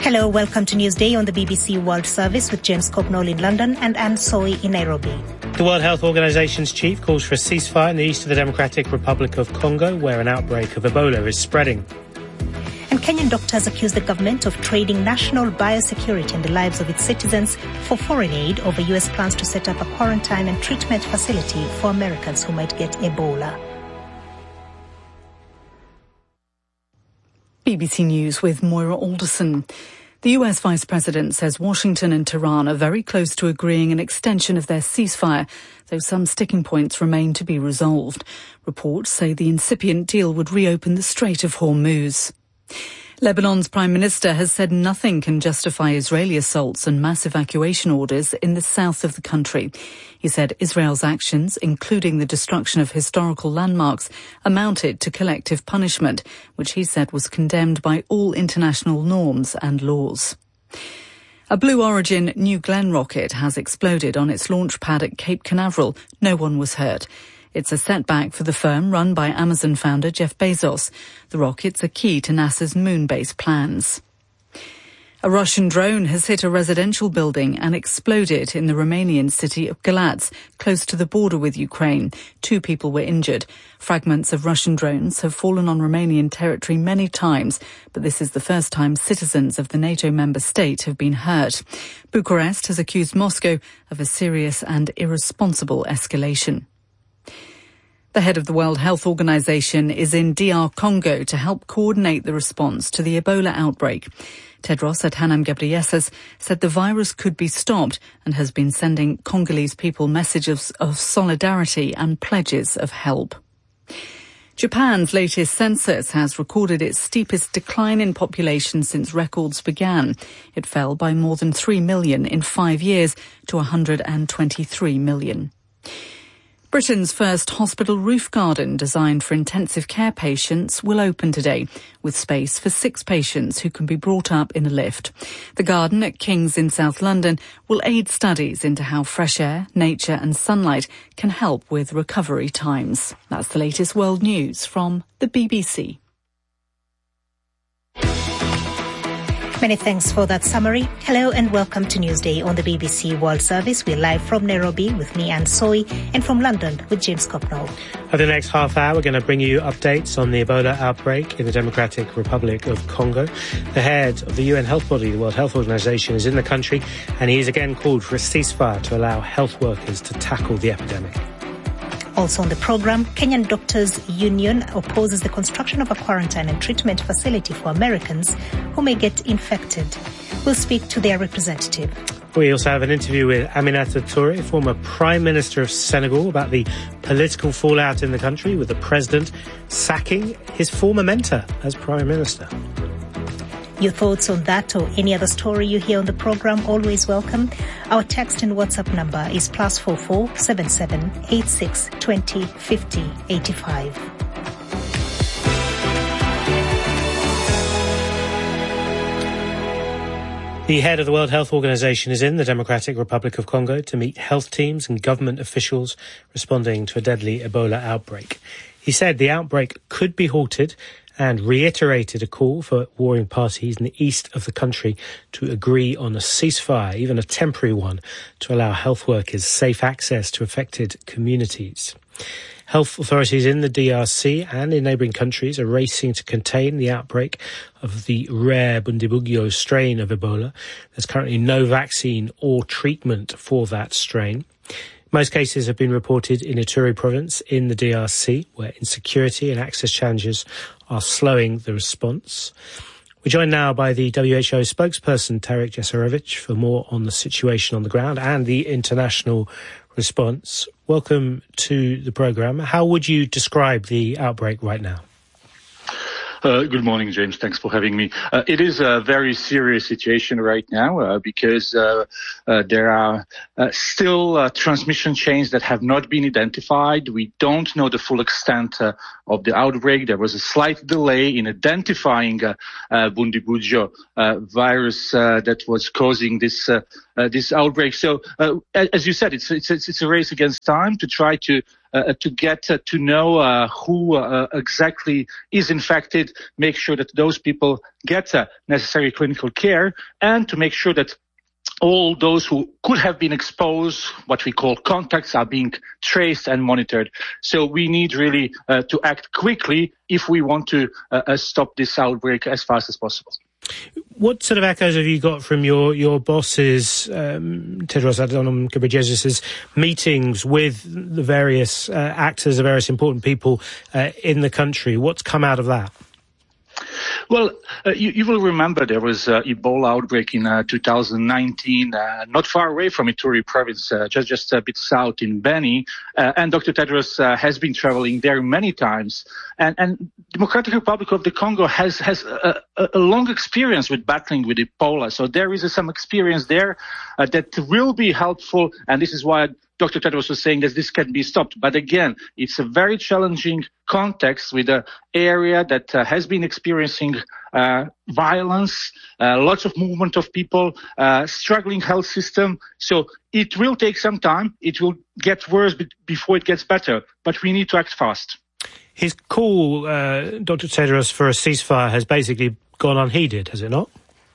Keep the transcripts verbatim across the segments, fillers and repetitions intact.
Hello, welcome to Newsday on the B B C World Service with James Copnall in London and Anne Soy in Nairobi. The World Health Organization's chief calls for a ceasefire in the east of the Democratic Republic of Congo, where an outbreak of Ebola is spreading. And Kenyan doctors accuse the government of trading national biosecurity and the lives of its citizens for foreign aid over U S plans to set up a quarantine and treatment facility for Americans who might get Ebola. B B C News with Moira Alderson. The U S Vice President says Washington and Tehran are very close to agreeing an extension of their ceasefire, though some sticking points remain to be resolved. Reports say the incipient deal would reopen the Strait of Hormuz. Lebanon's Prime Minister has said nothing can justify Israeli assaults and mass evacuation orders in the south of the country. He said Israel's actions, including the destruction of historical landmarks, amounted to collective punishment, which he said was condemned by all international norms and laws. A Blue Origin New Glenn rocket has exploded on its launch pad at Cape Canaveral. No one was hurt. It's a setback for the firm run by Amazon founder Jeff Bezos. The rockets are key to NASA's moon base plans. A Russian drone has hit a residential building and exploded in the Romanian city of Galatz, close to the border with Ukraine. Two people were injured. Fragments of Russian drones have fallen on Romanian territory many times, but this is the first time citizens of the NATO member state have been hurt. Bucharest has accused Moscow of a serious and irresponsible escalation. The head of the World Health Organization is in D R Congo to help coordinate the response to the Ebola outbreak. Tedros Adhanom Ghebreyesus said the virus could be stopped and has been sending Congolese people messages of solidarity and pledges of help. Japan's latest census has recorded its steepest decline in population since records began. It fell by more than three million in five years to one hundred twenty-three million. Britain's first hospital roof garden designed for intensive care patients will open today, with space for six patients who can be brought up in a lift. The garden at King's in South London will aid studies into how fresh air, nature and sunlight can help with recovery times. That's the latest world news from the B B C. Many thanks for that summary. Hello and welcome to Newsday on the B B C World Service. We're live from Nairobi with me, Anne Soy, and from London with James Copnall. For the next half hour, we're going to bring you updates on the Ebola outbreak in the Democratic Republic of Congo. The head of the U N health body, the World Health Organization, is in the country, and he has again called for a ceasefire to allow health workers to tackle the epidemic. Also on the programme, Kenyan Doctors Union opposes the construction of a quarantine and treatment facility for Americans who may get infected. We'll speak to their representative. We also have an interview with Aminata Touré, former Prime Minister of Senegal, about the political fallout in the country with the president sacking his former mentor as Prime Minister. Your thoughts on that or any other story you hear on the programme, always welcome. Our text and WhatsApp number is plus four four seven seven eight six twenty fifty eighty five. The head of the World Health Organization is in the Democratic Republic of Congo to meet health teams and government officials responding to a deadly Ebola outbreak. He said the outbreak could be halted and reiterated a call for warring parties in the east of the country to agree on a ceasefire, even a temporary one, to allow health workers safe access to affected communities. Health authorities in the D R C and in neighbouring countries are racing to contain the outbreak of the rare Bundibugyo strain of Ebola. There's currently no vaccine or treatment for that strain. Most cases have been reported in Ituri province in the D R C, where insecurity and access challenges are slowing the response. We're joined now by the W H O spokesperson, Tarik Jasarevic, for more on the situation on the ground and the international response. Welcome to the programme. How would you describe the outbreak right now? Uh, good morning, James. Thanks for having me. Uh, it is a very serious situation right now uh, because uh, uh, there are uh, still uh, transmission chains that have not been identified. We don't know the full extent uh, of the outbreak. There was a slight delay in identifying uh, uh, Bundibugyo uh, virus uh, that was causing this uh, uh, this outbreak. So, uh, as you said, it's it's it's a race against time to try to uh, to get uh, to know uh, who uh, exactly is infected, make sure that those people get uh, necessary clinical care, and to make sure that all those who could have been exposed, what we call contacts, are being traced and monitored. So we need really uh, to act quickly if we want to uh, uh, stop this outbreak as fast as possible. What sort of echoes have you got from your, your bosses, um, Tedros Adhanom Ghebreyesus' meetings with the various uh, actors, the various important people uh, in the country? What's come out of that? Well, uh, you, you will remember there was uh, Ebola outbreak in uh, two thousand nineteen, uh, not far away from Ituri province, uh, just just a bit south in Beni, uh, and Doctor Tedros uh, has been traveling there many times. And, and Democratic Republic of the Congo has has a, a, a long experience with battling with Ebola, so there is uh, some experience there uh, that will be helpful, and this is why Doctor Tedros was saying that this can be stopped. But again, it's a very challenging context with an area that uh, has been experiencing uh, violence, uh, lots of movement of people, uh, struggling health system. So it will take some time. It will get worse be- before it gets better. But we need to act fast. His call, uh, Doctor Tedros, for a ceasefire has basically gone unheeded, has it not?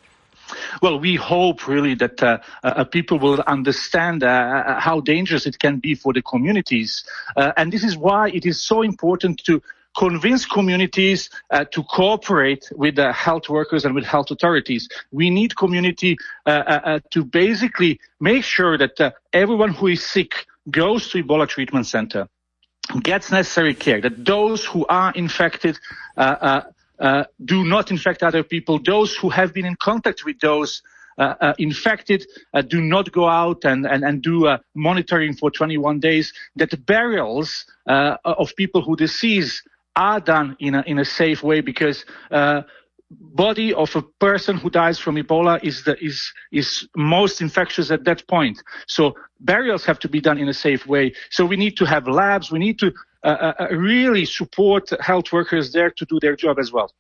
Well, we hope really that uh, uh, people will understand uh, how dangerous it can be for the communities. Uh, and this is why it is so important to convince communities uh, to cooperate with the health workers and with health authorities. We need community uh, uh, to basically make sure that uh, everyone who is sick goes to Ebola treatment center, gets necessary care, that those who are infected uh, uh, Uh, do not infect other people. Those who have been in contact with those uh, uh, infected uh, do not go out and, and, and do uh, monitoring for twenty-one days. That the burials uh, of people who deceased are done in a, in a safe way, because uh, body of a person who dies from Ebola is the, is is most infectious at that point. So burials have to be done in a safe way. So we need to have labs. We need to uh, uh, really support health workers there to do their job as well.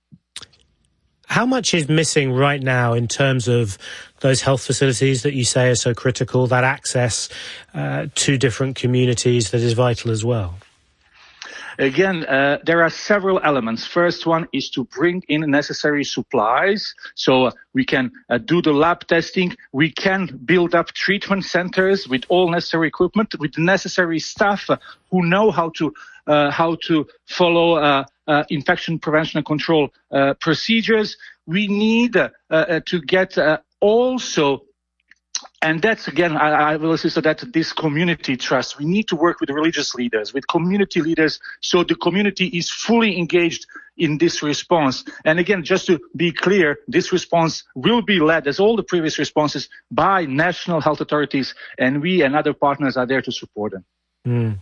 How much is missing right now in terms of those health facilities that you say are so critical, that access uh, to different communities that is vital as well? Again, uh, there are several elements. First one is to bring in necessary supplies, so uh, we can uh, do the lab testing. We can build up treatment centers with all necessary equipment, with the necessary staff uh, who know how to uh, how to follow uh, uh, infection prevention and control uh, procedures. We need uh, uh, to get uh, also. And that's, again, I, I will insist on that, this community trust. We need to work with religious leaders, with community leaders, so the community is fully engaged in this response. And again, just to be clear, this response will be led, as all the previous responses, by national health authorities, and we and other partners are there to support them. Mm.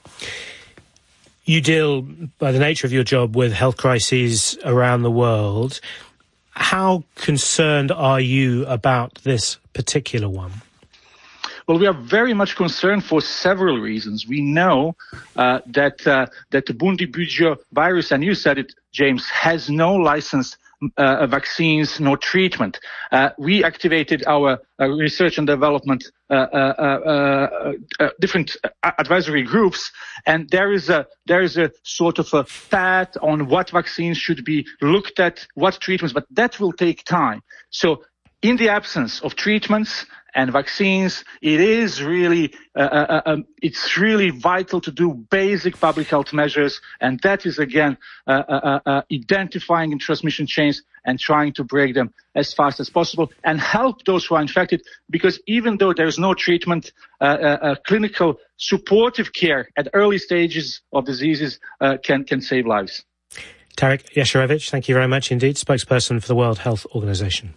You deal, by the nature of your job, with health crises around the world. How concerned are you about this particular one? Well, we are very much concerned for several reasons. We know uh, that uh, that the Bundibugyo virus, and you said it, James, has no licensed uh, vaccines, no treatment. Uh, we activated our uh, research and development uh, uh, uh, uh, different advisory groups, and there is a there is a sort of a path on what vaccines should be looked at, what treatments, but that will take time. So, in the absence of treatments and vaccines, it is really uh, uh, um, it's really vital to do basic public health measures, and that is again uh, uh, uh, identifying transmission chains and trying to break them as fast as possible and help those who are infected. Because even though there is no treatment, uh, uh, uh, clinical supportive care at early stages of diseases uh, can can save lives. Tarek Yesharevich, thank you very much indeed, spokesperson for the World Health Organization.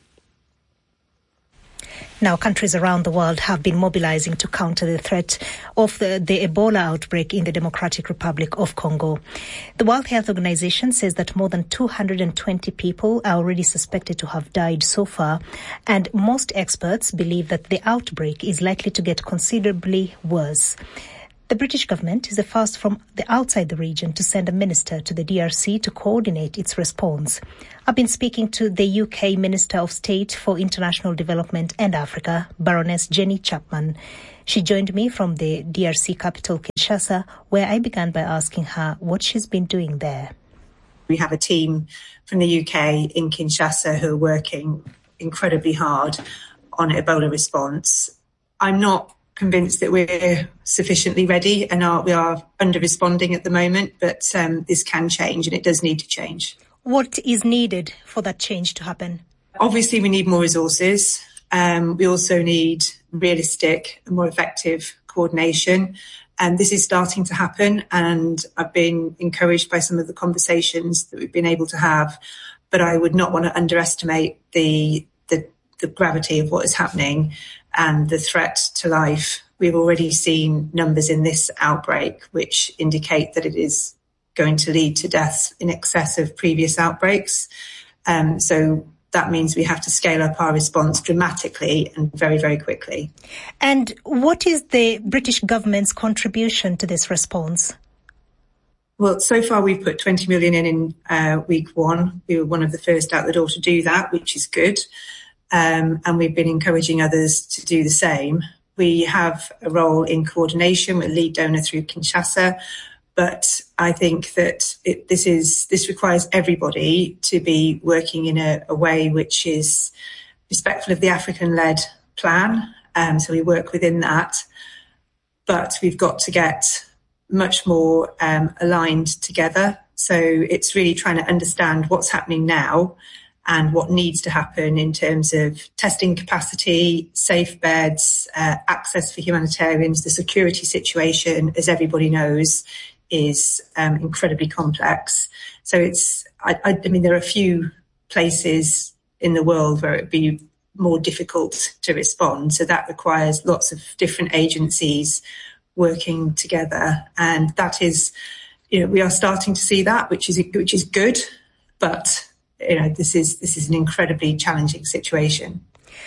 Now, countries around the world have been mobilizing to counter the threat of the, the Ebola outbreak in the Democratic Republic of Congo. The World Health Organization says that more than two hundred twenty people are already suspected to have died so far, and most experts believe that the outbreak is likely to get considerably worse. The British government is the first from the outside the region to send a minister to the D R C to coordinate its response. I've been speaking to the U K Minister of State for International Development and Africa, Baroness Jenny Chapman. She joined me from the D R C capital, Kinshasa, where I began by asking her what she's been doing there. We have a team from the U K in Kinshasa who are working incredibly hard on Ebola response. I'm not convinced that we're sufficiently ready and are, we are under-responding at the moment, but um, this can change and it does need to change. What is needed for that change to happen? Obviously, we need more resources. Um, we also need realistic and more effective coordination. And this is starting to happen, and I've been encouraged by some of the conversations that we've been able to have, but I would not want to underestimate the the, the gravity of what is happening and the threat to life. We've already seen numbers in this outbreak which indicate that it is going to lead to deaths in excess of previous outbreaks. Um, so that means we have to scale up our response dramatically and very, very quickly. And what is the British government's contribution to this response? Well, so far we've put twenty million in in uh, week one. We were one of the first out the door to do that, which is good. Um, and we've been encouraging others to do the same. We have a role in coordination with lead donor through Kinshasa, but I think that it, this is this requires everybody to be working in a, a way which is respectful of the African-led plan. Um, so we work within that, but we've got to get much more um, aligned together. So it's really trying to understand what's happening now and what needs to happen in terms of testing capacity, safe beds, uh, access for humanitarians. The security situation, as everybody knows, is um, incredibly complex. So it's, I, I, I mean, there are a few places in the world where it would be more difficult to respond. So that requires lots of different agencies working together. And that is, you know, we are starting to see that, which is, which is good, but you know, this is this is an incredibly challenging situation.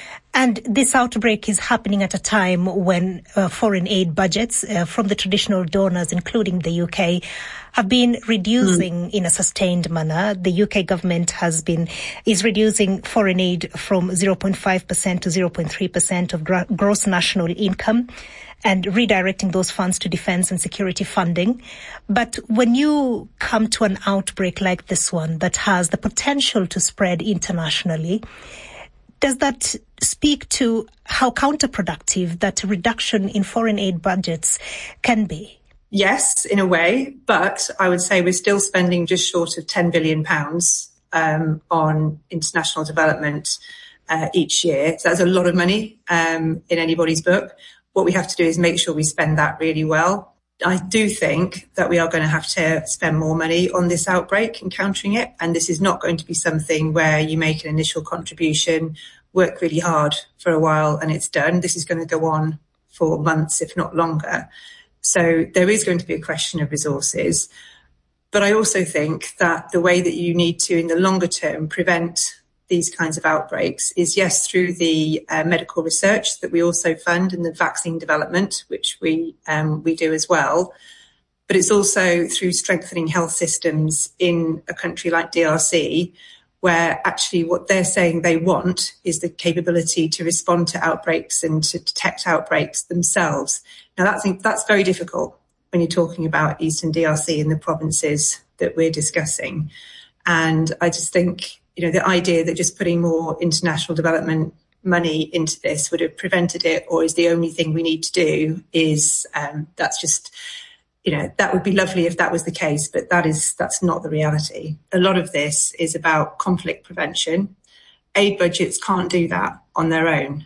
And this outbreak is happening at a time when uh, foreign aid budgets uh, from the traditional donors, including the U K, have been reducing mm. in a sustained manner. The U K government has been is reducing foreign aid from zero point five percent to zero point three percent of gr- gross national income, and redirecting those funds to defense and security funding. But when you come to an outbreak like this one that has the potential to spread internationally, does that speak to how counterproductive that reduction in foreign aid budgets can be? Yes, in a way, but I would say we're still spending just short of ten billion pounds um, on international development uh, each year. So that's a lot of money um, in anybody's book. What we have to do is make sure we spend that really well. I do think that we are going to have to spend more money on this outbreak and countering it. And this is not going to be something where you make an initial contribution, work really hard for a while and it's done. This is going to go on for months, if not longer. So there is going to be a question of resources. But I also think that the way that you need to, in the longer term, prevent these kinds of outbreaks is, yes, through the uh, medical research that we also fund and the vaccine development, which we um, we do as well. But it's also through strengthening health systems in a country like D R C, where actually what they're saying they want is the capability to respond to outbreaks and to detect outbreaks themselves. Now, that's, that's very difficult when you're talking about Eastern D R C and the provinces that we're discussing. And I just think, you know, the idea that just putting more international development money into this would have prevented it or is the only thing we need to do is, um, that's just, you know, that would be lovely if that was the case, but that is, that's not the reality. A lot of this is about conflict prevention. Aid budgets can't do that on their own.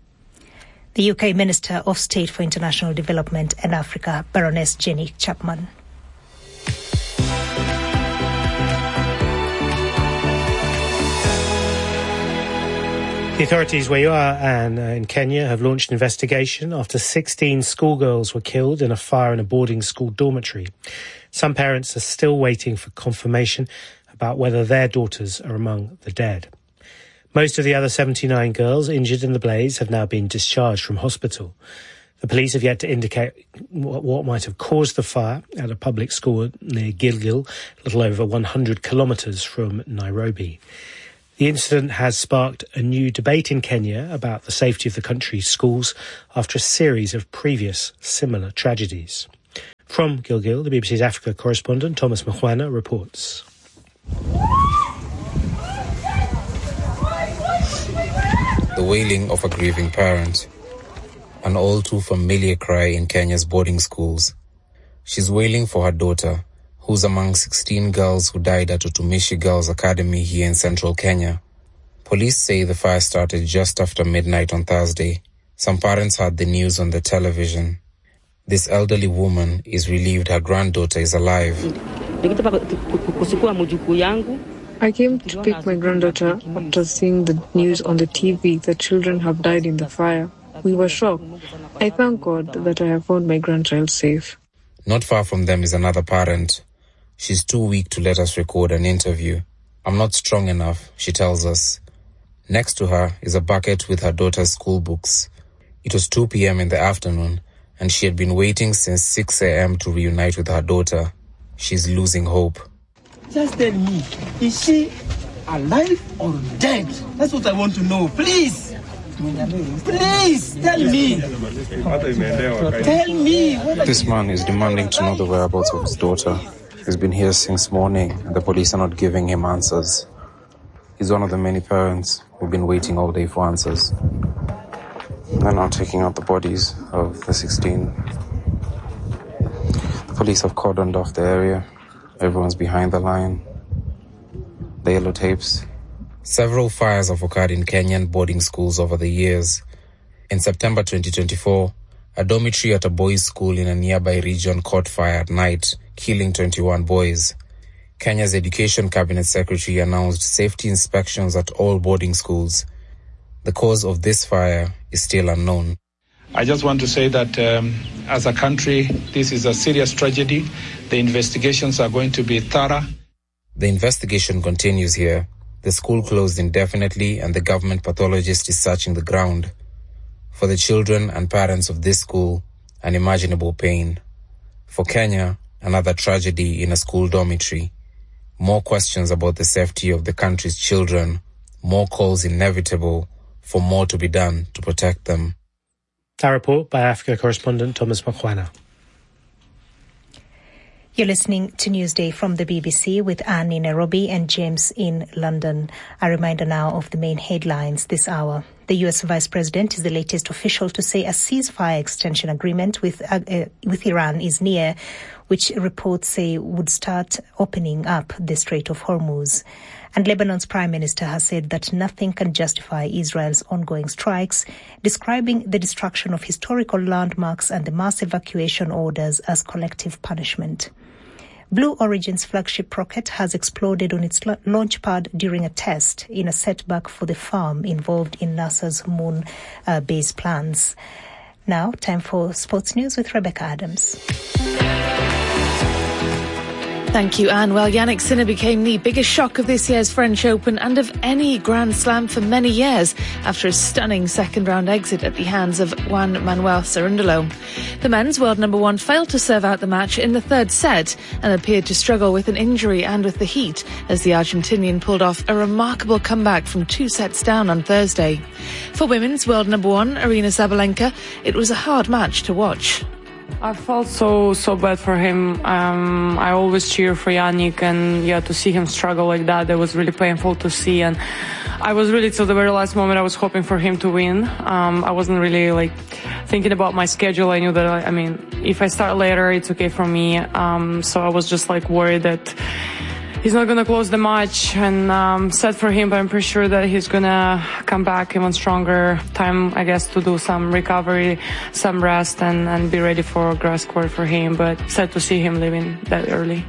The U K Minister of State for International Development and Africa, Baroness Jenny Chapman. The authorities where you are, Anne, uh, in Kenya, have launched an investigation after sixteen schoolgirls were killed in a fire in a boarding school dormitory. Some parents are still waiting for confirmation about whether their daughters are among the dead. Most of the other seventy-nine girls injured in the blaze have now been discharged from hospital. The police have yet to indicate what, what might have caused the fire at a public school near Gilgil, a little over one hundred kilometres from Nairobi. The incident has sparked a new debate in Kenya about the safety of the country's schools after a series of previous similar tragedies. From Gilgil, the B B C's Africa correspondent Thomas Mkhwana reports. The wailing of a grieving parent. An all too familiar cry in Kenya's boarding schools. She's wailing for her daughter, who's among sixteen girls who died at Utumishi Girls Academy here in central Kenya. Police say the fire started just after midnight on Thursday. Some parents heard the news on the television. This elderly woman is relieved her granddaughter is alive. I came to pick my granddaughter after seeing the news on the T V that children have died in the fire. We were shocked. I thank God that I have found my grandchild safe. Not far from them is another parent. She's too weak to let us record an interview. I'm not strong enough, she tells us. Next to her is a bucket with her daughter's school books. It was two p.m. in the afternoon, and she had been waiting since six a.m. to reunite with her daughter. She's losing hope. Just tell me, is she alive or dead? That's what I want to know, please. Please, tell me. Tell me. This man is demanding to know the whereabouts of his daughter. He's been here since morning, and the police are not giving him answers. He's one of the many parents who've been waiting all day for answers. They're now taking out the bodies of the sixteen. The police have cordoned off the area. Everyone's behind the line. The yellow tapes. Several fires have occurred in Kenyan boarding schools over the years. In September twenty twenty-four, a dormitory at a boys' school in a nearby region caught fire at night, killing twenty-one boys. Kenya's Education Cabinet Secretary announced safety inspections at all boarding schools. The cause of this fire is still unknown. I just want to say that um, as a country, this is a serious tragedy. The investigations are going to be thorough. The investigation continues here. The school closed indefinitely and the government pathologist is searching the ground. For the children and parents of this school, unimaginable pain. For Kenya, another tragedy in a school dormitory. More questions about the safety of the country's children. More calls inevitable for more to be done to protect them. That report by Africa correspondent Thomas Mkhwana. You're listening to Newsday from the B B C with Anne in Nairobi and James in London. A reminder now of the main headlines this hour. The U S Vice President is the latest official to say a ceasefire extension agreement with uh, uh, with Iran is near, which reports say would start opening up the Strait of Hormuz. And Lebanon's Prime Minister has said that nothing can justify Israel's ongoing strikes, describing the destruction of historical landmarks and the mass evacuation orders as collective punishment. Blue Origin's flagship rocket has exploded on its launch pad during a test in a setback for the firm involved in NASA's moon uh, base plans. Now, time for sports news with Rebecca Adams. Thank you, Anne. Well, Yannick Sinner became the biggest shock of this year's French Open and of any Grand Slam for many years after a stunning second-round exit at the hands of Juan Manuel Cerundolo. The men's world number one failed to serve out the match in the third set and appeared to struggle with an injury and with the heat as the Argentinian pulled off a remarkable comeback from two sets down on Thursday. For women's world number one, Aryna Sabalenka, it was a hard match to watch. I felt so, so bad for him. Um, I always cheer for Yannick, and yeah, to see him struggle like that, that was really painful to see. And I was really, till the very last moment, I was hoping for him to win. Um, I wasn't really like thinking about my schedule. I knew that, I, I mean, if I start later, it's okay for me. Um, so I was just like worried that he's not going to close the match, and um, sad for him, but I'm pretty sure that he's going to come back even stronger. Time, I guess, to do some recovery, some rest, and, and be ready for grass court for him. But sad to see him leaving that early.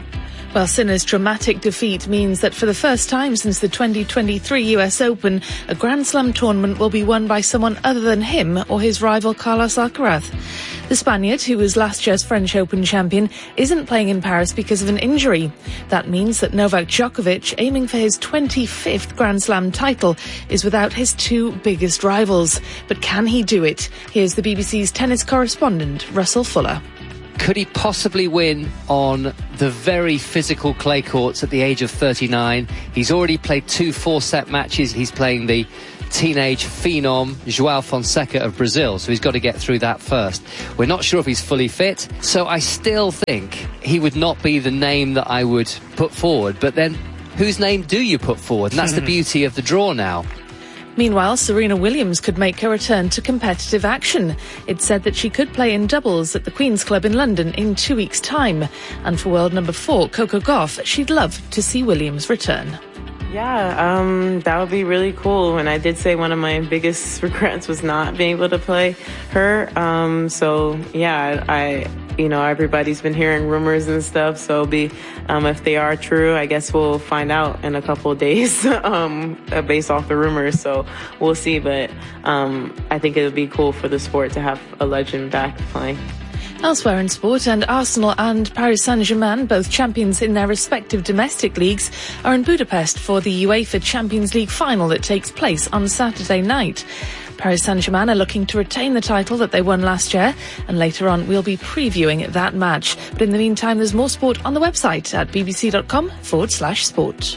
Well, Sinner's dramatic defeat means that for the first time since the twenty twenty-three U S Open, a Grand Slam tournament will be won by someone other than him or his rival Carlos Alcaraz. The Spaniard, who was last year's French Open champion, isn't playing in Paris because of an injury. That means that Novak Djokovic, aiming for his twenty-fifth Grand Slam title, is without his two biggest rivals. But can he do it? Here's the B B C's tennis correspondent, Russell Fuller. Could he possibly win on the very physical clay courts at the age of thirty-nine? He's already played two four-set matches. He's playing the teenage phenom João Fonseca of Brazil, so he's got to get through that first. We're not sure if he's fully fit, so I still think he would not be the name that I would put forward. But then, whose name do you put forward? And that's the beauty of the draw now. Meanwhile, Serena Williams could make her return to competitive action. It's said that she could play in doubles at the Queen's Club in London in two weeks' time. And for world number four, Coco Gauff, she'd love to see Williams return. Yeah, um, that would be really cool. And I did say one of my biggest regrets was not being able to play her. Um, so, yeah, I, you know, everybody's been hearing rumors and stuff. So it'll be, um, if they are true, I guess we'll find out in a couple of days um, based off the rumors. So we'll see. But um, I think it would be cool for the sport to have a legend back playing. Elsewhere in sport, and Arsenal and Paris Saint-Germain, both champions in their respective domestic leagues, are in Budapest for the UEFA Champions League final that takes place on Saturday night. Paris Saint-Germain are looking to retain the title that they won last year, and later on we'll be previewing that match. But in the meantime, there's more sport on the website at bbc.com forward slash sport.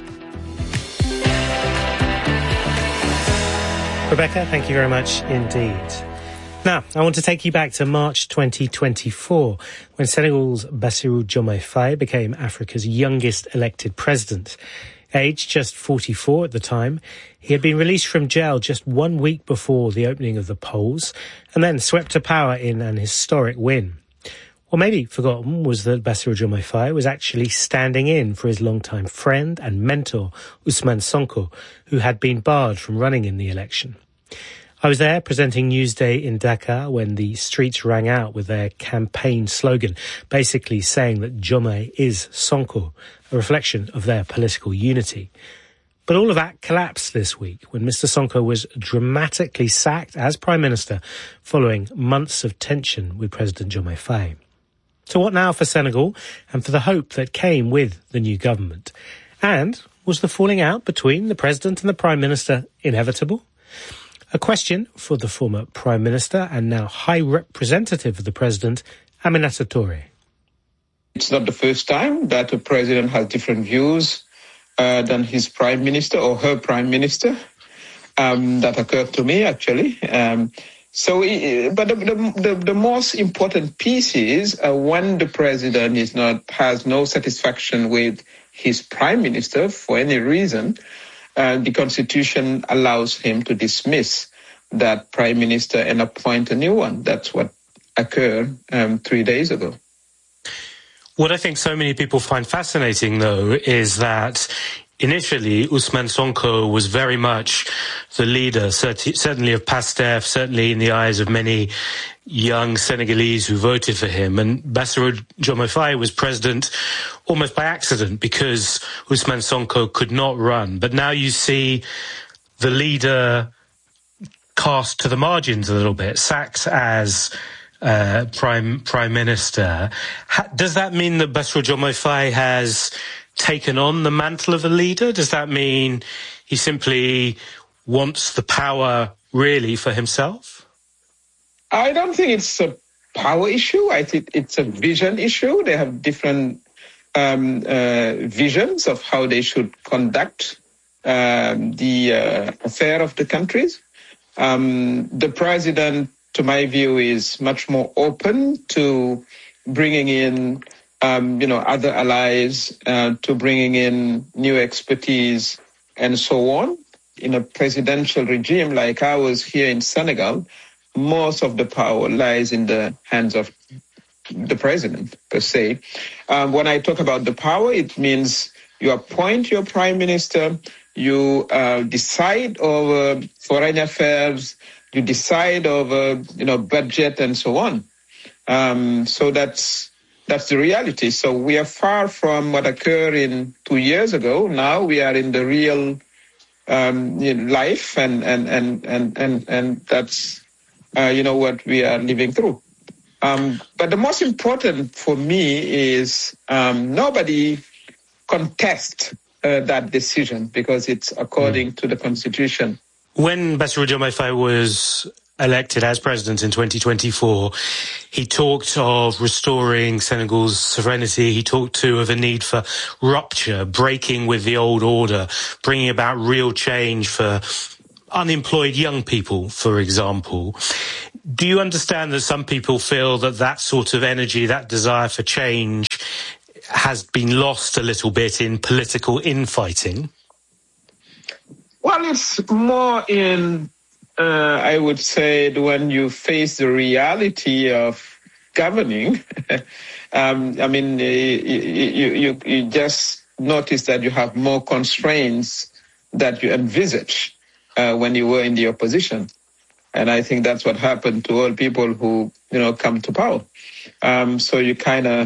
Rebecca, thank you very much indeed. Now, I want to take you back to March twenty twenty-four, when Senegal's Bassirou Diomaye Faye became Africa's youngest elected president. Aged just forty-four at the time, he had been released from jail just one week before the opening of the polls, and then swept to power in an historic win. What may be forgotten was that Bassirou Diomaye Faye was actually standing in for his longtime friend and mentor, Ousmane Sonko, who had been barred from running in the election. I was there presenting Newsday in Dakar when the streets rang out with their campaign slogan, basically saying that Diomaye is Sonko, a reflection of their political unity. But all of that collapsed this week when Mister Sonko was dramatically sacked as Prime Minister following months of tension with President Diomaye Faye. So what now for Senegal and for the hope that came with the new government? And was the falling out between the President and the Prime Minister inevitable? A question for the former Prime Minister and now High Representative of the President, Aminata Touré. It's not the first time that a president has different views uh, than his Prime Minister or her Prime Minister. Um, that occurred to me, actually. Um, so, but the, the, the, the most important piece is uh, when the president is not has no satisfaction with his Prime Minister for any reason, Uh, the Constitution allows him to dismiss that Prime Minister and appoint a new one. That's what occurred um, three days ago. What I think so many people find fascinating, though, is that initially Ousmane Sonko was very much the leader, certainly of PASTEF, certainly in the eyes of many young Senegalese who voted for him. And Bassirou Diomaye Faye was president almost by accident because Ousmane Sonko could not run. But now you see the leader cast to the margins a little bit, sacked as uh, prime prime minister. Ha- does that mean that Bassirou Diomaye Faye has taken on the mantle of a leader? Does that mean he simply wants the power really for himself? I don't think it's a power issue. I think it's a vision issue. They have different um, uh, visions of how they should conduct um, the uh, affair of the countries. Um, the president, to my view, is much more open to bringing in, um, you know, other allies, uh, to bringing in new expertise and so on. In a presidential regime like ours here in Senegal, most of the power lies in the hands of the president, per se. Um, when I talk about the power, it means you appoint your prime minister, you uh, decide over foreign affairs, you decide over, you know, budget and so on. Um, so that's That's the reality. So we are far from what occurred in two years ago. Now we are in the real um, you know, life, and and and and and and that's uh, you know what we are living through. Um, but the most important for me is um, nobody contests uh, that decision because it's according mm. to the Constitution. When Bassirou Diomaye Faye was elected as president in twenty twenty-four, he talked of restoring Senegal's sovereignty. He talked too of a need for rupture, breaking with the old order, bringing about real change for unemployed young people, for example. Do you understand that some people feel that that sort of energy, that desire for change, has been lost a little bit in political infighting? Well, it's more in, uh, I would say, when you face the reality of governing. um, I mean, you, you, you just notice that you have more constraints that you envisage uh, when you were in the opposition. And I think that's what happened to all people who, you know, come to power. Um, so you kind of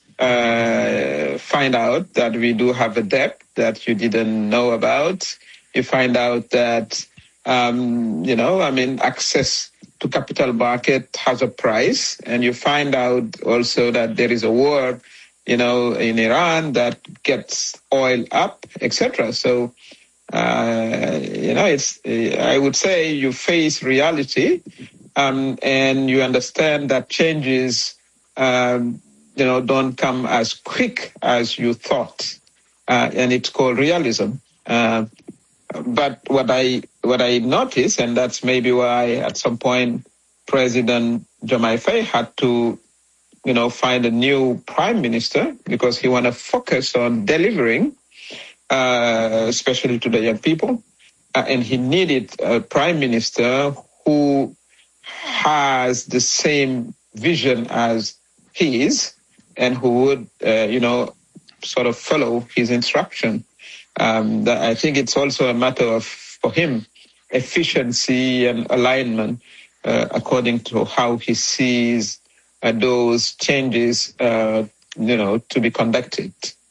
uh, find out that we do have a debt that you didn't know about. You find out that, um, you know, I mean, access to capital market has a price. And you find out also that there is a war, you know, in Iran that gets oil up, et cetera. So, Uh, you know, it's, I would say you face reality, um, and you understand that changes, um, you know, don't come as quick as you thought. Uh, and it's called realism. Uh, but what I, what I noticed, and that's maybe why at some point President Diomaye Faye had to, you know, find a new prime minister because he want to focus on delivering, Uh, especially to the young people. Uh, and he needed a prime minister who has the same vision as his and who would, uh, you know, sort of follow his instruction. Um, that I think it's also a matter of, for him, efficiency and alignment uh, according to how he sees uh, those changes, uh, you know, to be conducted.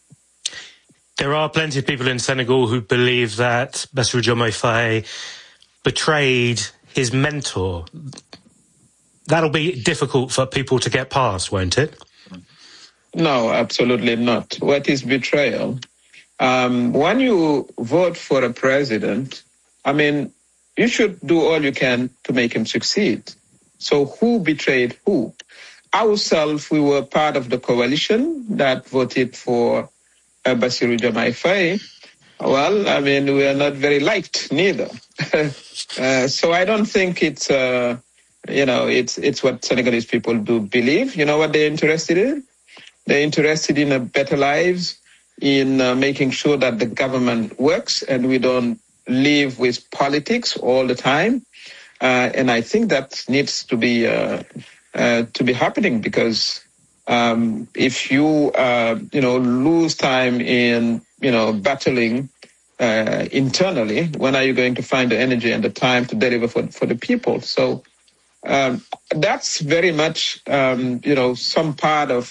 There are plenty of people in Senegal who believe that Bassirou Diomaye Faye betrayed his mentor. That'll be difficult for people to get past, won't it? No, absolutely not. What is betrayal? Um, when you vote for a president, I mean, you should do all you can to make him succeed. So who betrayed who? Ourselves, we were part of the coalition that voted for Uh, Bassirou Diomaye Faye. Well, I mean, we are not very liked neither. uh, so I don't think it's, uh, you know, it's it's what Senegalese people do believe. You know what they're interested in? They're interested in a better lives, in uh, making sure that the government works and we don't live with politics all the time. Uh, and I think that needs to be uh, uh, to be happening because Um, if you, uh, you know, lose time in, you know, battling uh, internally, when are you going to find the energy and the time to deliver for, for the people? So um, that's very much, um, you know, some part of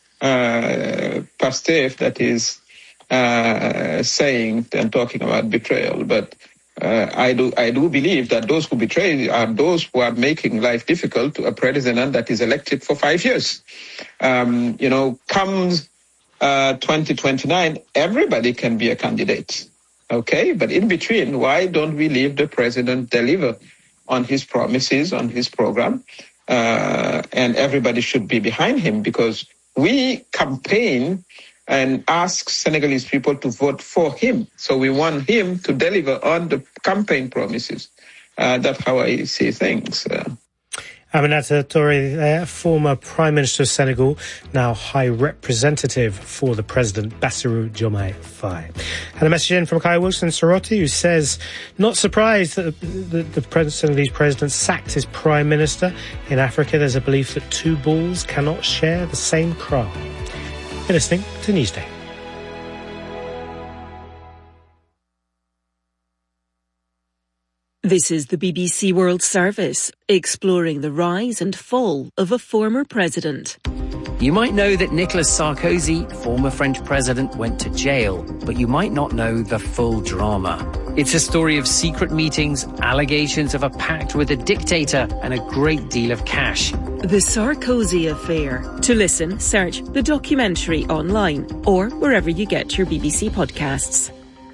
uh, Pastef that is uh, saying and talking about betrayal. But Uh, I do I do believe that those who betray are those who are making life difficult to a president that is elected for five years. Um, you know, comes uh, twenty twenty-nine, everybody can be a candidate, okay? But in between, why don't we leave the president deliver on his promises, on his program? Uh, and everybody should be behind him because we campaign and ask Senegalese people to vote for him. So we want him to deliver on the campaign promises. Uh, that's how I see things. Uh. Aminata Touré, uh, former Prime Minister of Senegal, now High Representative for the President, Bassirou Diomaye Faye. And a message in from Kai Wilson Soroti, who says, not surprised that the, the, the Senegalese president sacked his Prime Minister. In Africa, there's a belief that two bulls cannot share the same cry. You're listening to Newsday. This is the B B C World Service, exploring the rise and fall of a former president. You might know that Nicolas Sarkozy, former French president, went to jail, but you might not know the full drama. It's a story of secret meetings, allegations of a pact with a dictator, and a great deal of cash. The Sarkozy Affair. To listen, search the documentary online or wherever you get your B B C podcasts.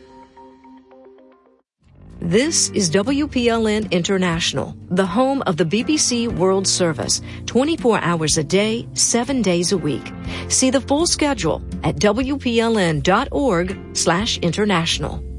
This is W P L N International, the home of the B B C World Service, twenty-four hours a day, seven days a week. See the full schedule at W P L N dot org slash international.